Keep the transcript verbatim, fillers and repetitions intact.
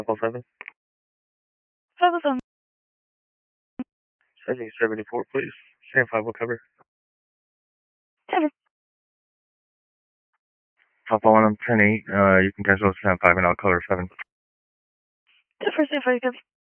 Level seven. Level seven. Seventy seventy-four, please. Stand five will cover. Seven. Papa one, I'm ten eight. Uh, you can cancel stand five and I'll cover seven. The first stand five, copy.